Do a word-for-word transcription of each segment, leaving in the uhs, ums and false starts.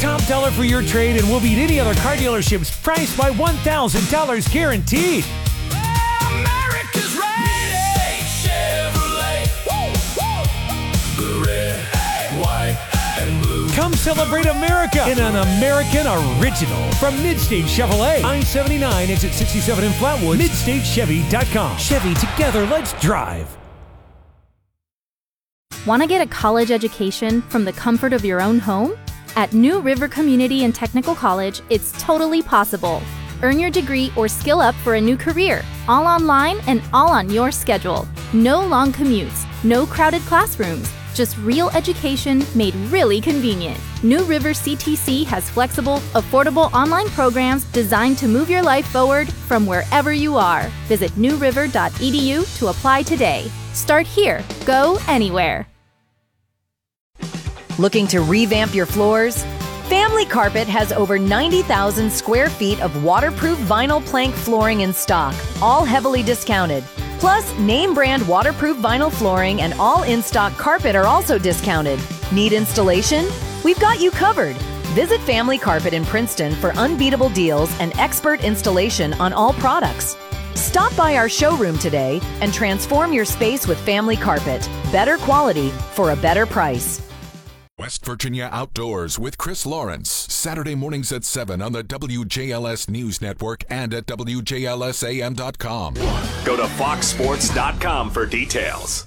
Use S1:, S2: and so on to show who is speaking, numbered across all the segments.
S1: Top dollar for your trade and we'll beat any other car dealership's price by one thousand dollars guaranteed.
S2: America's Red Chevrolet. Woo, woo. The red, white, and blue.
S1: Come celebrate America in an American original from Midstate Chevrolet. I seventy-nine, exit sixty-seven in Flatwood. Midstate Chevy dot com. Chevy, together, let's drive.
S3: Want to get a college education from the comfort of your own home? At New River Community and Technical College, it's totally possible. Earn your degree or skill up for a new career, all online and all on your schedule. No long commutes, no crowded classrooms, just real education made really convenient. New River C T C has flexible, affordable online programs designed to move your life forward from wherever you are. Visit new river dot e d u to apply today. Start here, go anywhere.
S4: Looking to revamp your floors? Family Carpet has over ninety thousand square feet of waterproof vinyl plank flooring in stock, all heavily discounted. Plus, name brand waterproof vinyl flooring and all in-stock carpet are also discounted. Need installation? We've got you covered. Visit Family Carpet in Princeton for unbeatable deals and expert installation on all products. Stop by our showroom today and transform your space with Family Carpet. Better quality for a better price.
S5: West Virginia Outdoors with Chris Lawrence. Saturday mornings at seven on the W J L S News Network and at W J L S A M dot com.
S6: Go to fox sports dot com for details.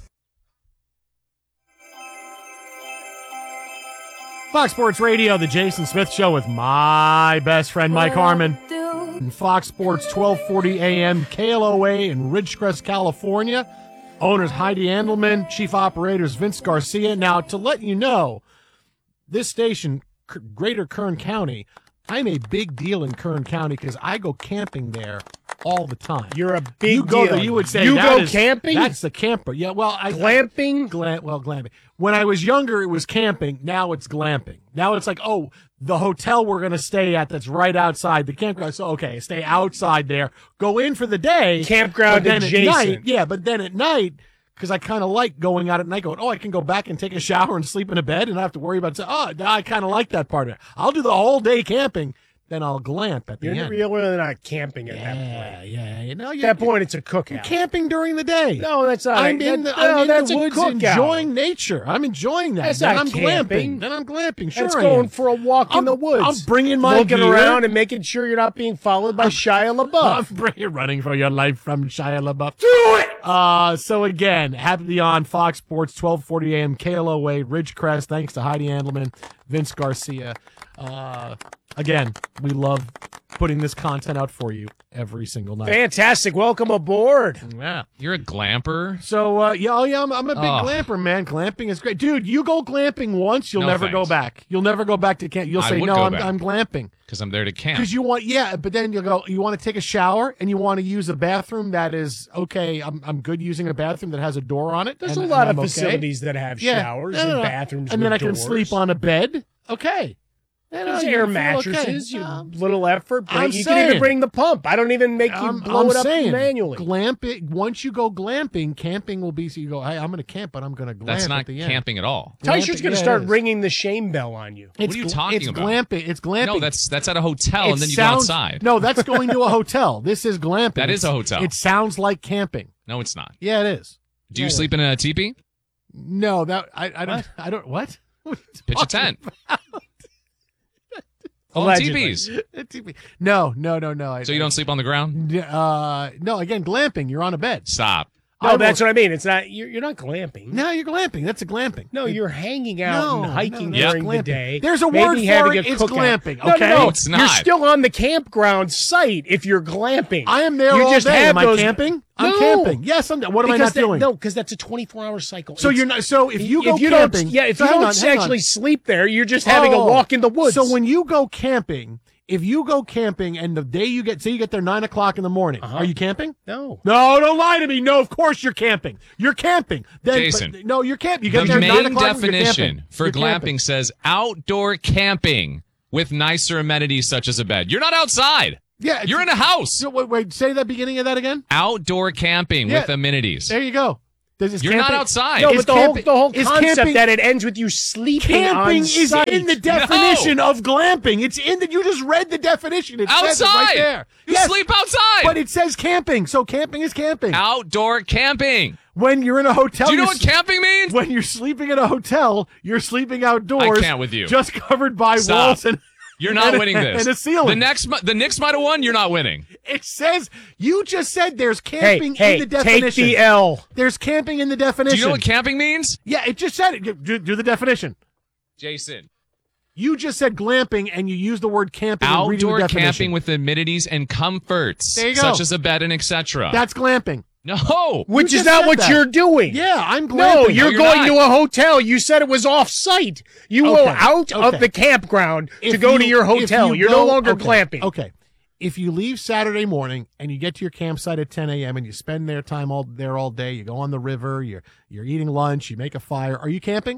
S7: Fox Sports Radio, the Jason Smith Show with my best friend Mike Harmon. And Fox Sports twelve forty A M K L O A in Ridgecrest, California. Owners Heidi Andelman, Chief Operators Vince Garcia. Now, to let you know, this station, Greater Kern County, I'm a big deal in Kern County because I go camping there all the time.
S8: You're a big
S7: you go
S8: deal.
S7: There, you would say
S8: you
S7: that
S8: go
S7: is,
S8: camping?
S7: That's the camper. Yeah, well, I
S8: glamping.
S7: Glam, well, glamping. When I was younger, it was camping. Now it's glamping. Now it's like, oh, the hotel we're going to stay at that's right outside the campground. So okay, stay outside there. Go in for the day.
S8: Campground
S7: but then
S8: adjacent.
S7: At night, yeah, but then at night. Because I kind of like going out at night going, oh, I can go back and take a shower and sleep in a bed and not have to worry about, oh, I kind of like that part of it. I'll do the whole day camping, then I'll glamp at the
S8: You're
S7: end.
S8: You're really not camping at
S7: yeah,
S8: that point.
S7: Yeah, you know,
S8: At that point, it's a cookout.
S7: Camping during the day.
S8: No, that's not.
S7: I'm in the,
S8: that,
S7: I'm
S8: no,
S7: in
S8: that's
S7: the
S8: a
S7: woods
S8: cookout.
S7: enjoying nature. I'm enjoying that.
S8: That's
S7: then
S8: not
S7: I'm
S8: camping.
S7: glamping. Then I'm glamping. Sure
S8: That's
S7: I
S8: going
S7: am.
S8: for a walk
S7: I'm,
S8: in the woods.
S7: I'm bringing my
S8: Looking
S7: gear.
S8: around and making sure you're not being followed by Shia LaBeouf.
S7: I'm bringing, running for your life from Shia LaBeouf. Do it! Uh, so again, happy to be on Fox Sports, twelve forty A M K L O A, Ridgecrest. Thanks to Heidi Andelman, Vince Garcia. Uh, again, we love putting this content out for you every single night.
S8: Fantastic. Welcome aboard.
S7: Yeah.
S9: You're a glamper?
S7: So, uh, yeah, oh, yeah, I'm, I'm a big
S9: Oh.
S7: glamper, man. Glamping is great. Dude, you go glamping once, you'll
S9: No
S7: never go
S9: thanks.
S7: back. You'll never go back to camp. You'll
S9: I
S7: say,
S9: would
S7: no,
S9: go
S7: I'm,
S9: back.
S7: I'm glamping.
S9: Because I'm there to camp.
S7: Because you want, yeah, but then you'll go, you want to take a shower and you want to use a bathroom that is, okay, I'm I'm good using a bathroom that has a door on it.
S8: There's
S7: and-
S8: a lot
S7: and
S8: of
S7: I'm okay.
S8: facilities that have
S7: Yeah.
S8: showers
S7: No, no,
S8: and
S7: no.
S8: bathrooms
S7: And then
S8: with
S7: I can
S8: doors.
S7: sleep on a bed. Okay. And, uh,
S8: There's
S7: you
S8: air
S7: feel
S8: mattresses.
S7: okay.
S8: You
S7: Um,
S8: little effort. Bring,
S7: I'm
S8: you
S7: saying.
S8: can even bring the pump. I don't even make you
S7: I'm,
S8: blow
S7: I'm
S8: it up
S7: saying,
S8: manually.
S7: glamping, once you go glamping, camping will be, so you go, hey, I'm going to camp, but I'm going to glamp
S9: That's not
S7: at the end.
S9: camping at all.
S8: Tysher's
S7: Glamping,
S8: going to
S7: yeah,
S8: start
S7: it is.
S8: ringing the shame bell on you.
S9: What are you
S7: gl-
S9: talking
S7: it's
S9: about?
S7: Glamping. It's glamping.
S9: No, that's that's at a hotel,
S7: It
S9: and then you
S7: sounds-
S9: go outside.
S7: No, that's going to a hotel. This is glamping.
S9: That is
S7: It's-
S9: a hotel.
S7: It sounds like camping.
S9: No, it's not.
S7: Yeah, it is.
S9: Do you
S7: Yeah, it
S9: sleep in a teepee?
S7: No, that I, I don't. I don't. What? What are you
S9: Pitch a
S7: talking
S9: tent.
S7: about?
S9: Oh,
S8: Allegedly.
S9: teepees.
S7: A teepee. No, no, no, no. I,
S9: So you don't sleep on the ground?
S7: Uh, no. Again, glamping. You're on a bed.
S9: Stop.
S8: No,
S7: I
S8: that's
S7: will-
S8: what I mean. It's not. You're, you're not glamping.
S7: No, you're glamping. That's a glamping.
S8: No,
S7: It-
S8: you're hanging out
S7: No,
S8: and hiking
S7: no, that's
S8: during the
S7: glamping.
S8: day.
S7: There's a
S8: maybe
S7: word for
S8: having
S7: it.
S8: a
S7: It's
S8: cookout.
S7: glamping,
S8: No,
S7: okay?
S8: no, no,
S9: No, it's
S8: You're
S9: not.
S8: still on the campground site if you're glamping.
S7: I am there
S8: You
S7: all
S8: just
S7: day.
S8: have
S7: Am
S8: those-
S7: I camping? I'm
S8: No.
S7: camping. Yes, I'm. What am I
S8: Because
S7: not
S8: that-
S7: doing?
S8: No, because that's a twenty-four hour cycle.
S7: So
S8: It's-
S7: you're not. So if you go
S8: if you
S7: camping,
S8: don't, yeah, if
S7: so
S8: you
S7: hang
S8: don't
S7: on, hang on.
S8: actually sleep there, you're just having a
S7: Oh.
S8: walk in the woods.
S7: So when you go camping, if you go camping and the day you get, say you get there nine o'clock in the morning,
S8: Uh-huh.
S7: are you camping?
S8: no,
S7: No, don't lie to me. No, of course you're camping. You're camping. Then,
S9: Jason.
S7: but- no, you're camping. You get
S9: The
S7: there at nine
S9: main
S7: o'clock. you're
S9: definition
S7: camping.
S9: for
S7: You're
S9: glamping
S7: camping.
S9: says outdoor camping with nicer amenities such as a bed. You're not outside.
S7: Yeah,
S9: You're in a house.
S7: So, wait, wait, say the beginning of that again.
S9: Outdoor camping
S7: Yeah.
S9: with amenities.
S7: There you go.
S10: Does is
S9: You're
S10: camping,
S9: not outside.
S8: No,
S10: is
S8: but the whole,
S10: camping-
S8: the whole
S10: is
S8: concept
S10: camping-
S8: that it ends with you sleeping
S10: Camping
S8: on
S10: is
S8: site.
S10: in the definition of glamping. It's in the. You just read the definition. It says it right
S9: Outside.
S10: there.
S9: You
S10: Yes,
S9: sleep outside.
S10: but it says camping. So camping is camping.
S9: Outdoor camping.
S10: When you're in a hotel,
S9: Do you know
S10: you're
S9: what
S10: s-
S9: camping means?
S10: When you're sleeping in a hotel, you're sleeping outdoors.
S9: I can't with you.
S10: Just covered by
S9: Stop.
S10: walls and.
S9: You're not
S10: and,
S9: winning this.
S10: And a ceiling.
S9: The next, the Knicks might have won. You're not winning.
S10: It says you just said there's
S8: Hey,
S10: camping
S8: hey,
S10: in the definition.
S8: take the L.
S10: There's camping in the definition.
S9: Do you know what camping means,
S10: Yeah, it just said it. Do, do the definition.
S9: Jason?
S10: You just said glamping, and you used the word camping. in reading the
S9: Outdoor
S10: definition.
S9: camping with amenities and comforts,
S10: There you go.
S9: such as a bed and et cetera.
S10: That's glamping.
S9: No,
S8: Which
S10: You
S8: is
S10: just
S8: not
S10: said
S8: what
S10: that.
S8: you're doing.
S10: Yeah, I'm glamping.
S8: No, you're,
S9: you're
S8: going
S9: not.
S8: to a hotel. You said it was off-site. You
S10: Okay,
S8: go out
S10: okay.
S8: of the campground to
S10: If
S8: go to
S10: you-
S8: your
S10: if
S8: hotel.
S10: you
S8: You're no
S10: go-
S8: longer
S10: okay,
S8: glamping.
S10: Okay. If you leave Saturday morning and you get to your campsite at ten a.m. and you spend their time all there all day, you go on the river, you're you're eating lunch, you make a fire. Are you camping?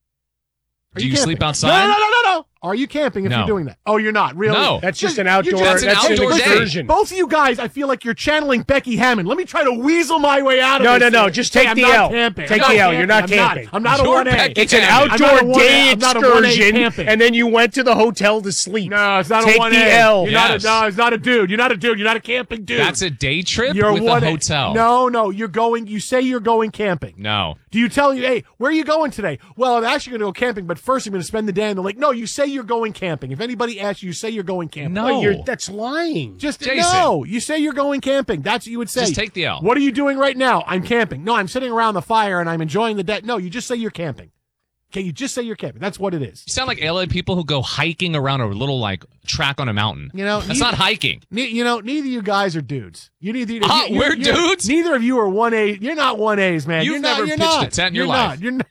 S10: Are
S9: Do you
S10: camping?
S9: sleep outside?
S10: No, no, no, no, no. Are you camping if
S9: No.
S10: you're doing that? Oh, you're not really.
S9: No.
S8: That's just
S10: You-
S8: an
S10: you
S8: outdoor.
S9: That's an
S8: that's
S9: outdoor
S8: an
S9: day.
S8: excursion.
S10: Both of you guys, I feel like you're channeling Becky Hammond. Let me try to weasel my way out of
S8: No,
S10: this.
S8: no, no,
S10: here.
S8: just
S10: Say,
S8: take
S10: I'm
S8: the
S10: not
S8: L.
S10: Camping.
S8: Take
S10: I'm
S8: the
S10: not
S8: L. You're not
S10: I'm
S8: camping.
S10: I'm not a
S9: You're
S10: one A.
S9: Becky
S8: It's an
S9: Hammond.
S10: I'm not a
S8: outdoor
S10: one A.
S8: day
S10: I'm not a one A
S8: excursion,
S10: camping.
S8: and then you went to the hotel to sleep.
S10: No, it's not
S8: Take
S10: a one A.
S8: the L.
S10: You're not
S9: Yes.
S10: a, no, it's not a dude. You're not a dude. You're not a camping dude.
S9: That's a day trip
S10: You're
S9: with
S10: one
S9: a
S10: A.
S9: hotel.
S10: No, no, you're going. You say you're going camping.
S9: No.
S10: Do you tell you, hey, where are you going today? Well, I'm actually going to go camping, but first I'm going to spend the day in the lake. No, you say you're going camping. If anybody asks you, you say you're going camping.
S9: No.
S8: Well, you're, that's lying.
S10: Just
S9: Jason.
S10: no. You say you're going camping. That's what you would say.
S9: Just take the L.
S10: What are you doing right now? I'm camping. No, I'm sitting around the fire and I'm enjoying the day. No, you just say you're camping. Okay, you just say you're camping. That's what it is.
S9: You sound like L A people who go hiking around a little like track on a mountain.
S10: You know,
S9: that's
S10: neither-
S9: not hiking.
S10: Ne- you know, neither of you guys are dudes. You neither.
S9: Ah,
S10: you- you-
S9: we're
S10: you're-
S9: dudes?
S10: Neither of you are one A. You're not one A's, man.
S9: You've
S10: you're not,
S9: never
S10: you're
S9: pitched a
S10: not.
S9: tent in your
S10: you're
S9: life.
S10: Not. You're not.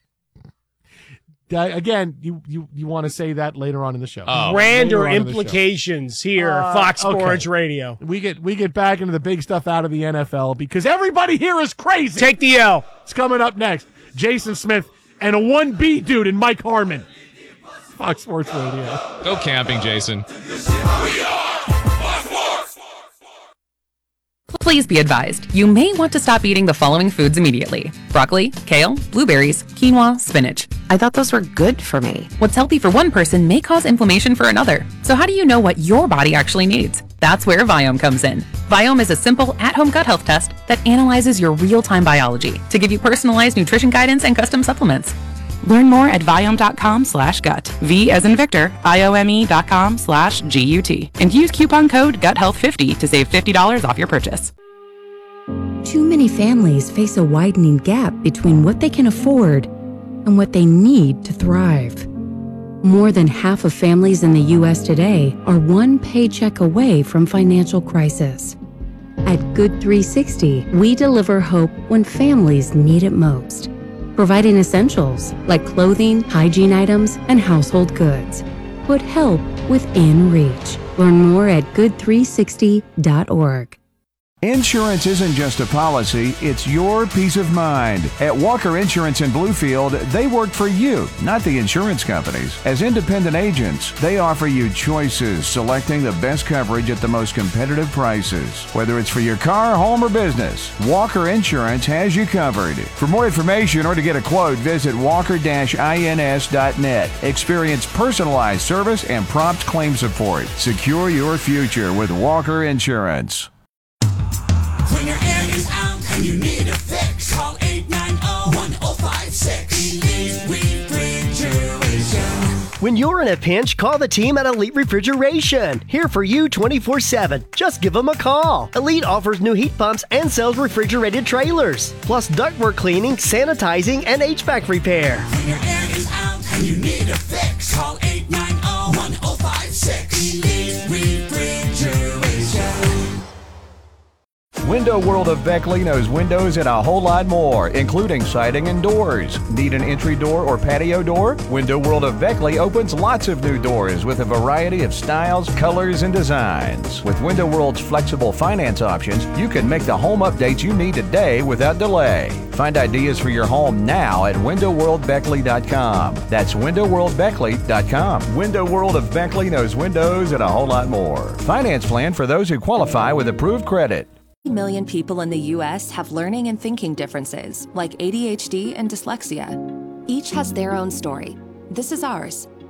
S10: Uh, again, you you you want to say that later on in the show.
S9: Oh.
S8: Grander
S10: Later on in the show.
S8: implications here,
S10: Uh,
S8: Fox
S10: okay.
S8: Sports Radio.
S10: We get we get back into the big stuff out of the N F L because everybody here is crazy.
S8: Take the L.
S10: It's coming up next. Jason Smith and a one B dude in Mike Harmon. Fox Sports Radio.
S9: Go camping, Jason.
S11: Please be advised, you may want to stop eating the following foods immediately. Broccoli, kale, blueberries, quinoa, spinach.
S12: I thought those were good for me.
S11: What's healthy for one person may cause inflammation for another. So how do you know what your body actually needs? That's where Viome comes in. Viome is a simple at-home gut health test that analyzes your real-time biology to give you personalized nutrition guidance and custom supplements. Learn more at Viome.com slash gut. V as in Victor, I-O-M-E dot com slash G-U-T. And use coupon code gut health fifty to save fifty dollars off your purchase.
S13: Too many families face a widening gap between what they can afford and what they need to thrive. More than half of families in the U S today are one paycheck away from financial crisis. At Good three sixty, we deliver hope when families need it most, providing essentials like clothing, hygiene items, and household goods. Put help within reach. Learn more at good three sixty dot org.
S14: Insurance isn't just a policy, it's your peace of mind. At Walker Insurance in Bluefield, they work for you, not the insurance companies. As independent agents, they offer you choices, selecting the best coverage at the most competitive prices. Whether it's for your car, home, or business, Walker Insurance has you covered. For more information or to get a quote, visit walker dash ins dot net. Experience personalized service and prompt claim support. Secure your future with Walker Insurance.
S2: When your air is out and you need a fix, call eight nine zero, one zero five six. Elite Refrigeration.
S15: When you're in a pinch, call the team at Elite Refrigeration. Here for you twenty-four seven. Just give them a call. Elite offers new heat pumps and sells refrigerated trailers, plus ductwork cleaning, sanitizing, and H V A C repair.
S2: When your air is out and you need a fix, call eight nine zero, one zero five six. Elite Refrigeration.
S14: Window World of Beckley knows windows and a whole lot more, including siding and doors. Need an entry door or patio door? Window World of Beckley opens lots of new doors with a variety of styles, colors, and designs. With Window World's flexible finance options, you can make the home updates you need today without delay. Find ideas for your home now at window world beckley dot com. That's window world beckley dot com. Window World of Beckley knows windows and a whole lot more. Finance plan for those who qualify with approved credit.
S16: million people in the U S have learning and thinking differences like A D H D and dyslexia. Each has their own story. This is ours.